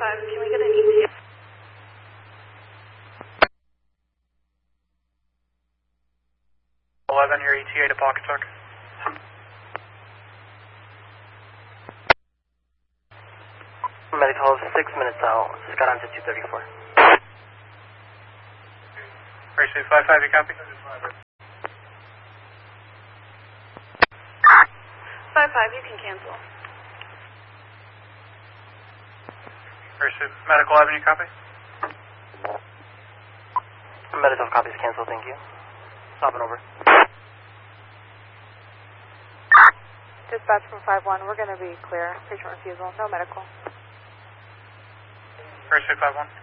can we get an ETA? Your ETA to Pawcatuck. Medical 6 minutes out. Just got on to 234. Pursuit 55, you copy? 55, you can cancel. Pursuit Medical Avenue, copy? Medical copies cancel, thank you. Stopping over. Dispatch from 5-1, we're going to be clear. Patient refusal, no medical. Pursuit 5-1.